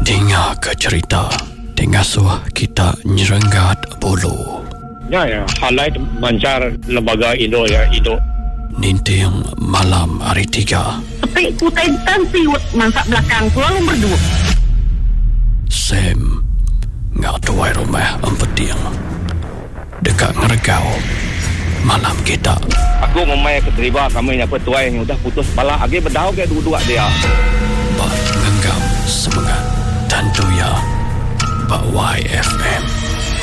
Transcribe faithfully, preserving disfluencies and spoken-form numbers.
Dengar ke cerita Dengar suah kita nyerenggat bulu. Ya, ya. Highlight mancar lembaga Indo ya, Indo. Ninting malam hari tiga. Tapi kutai tan siwet mangsak belakang selalu berdua. Sam ngak tuai rumah empeting dekat ngeregau malam kita. Aku memang keterima kami yang petuai yang udah putus bala agi berdau ke dua-dua dia. Bak ngenggam semangat tentu ya Bak Y F M.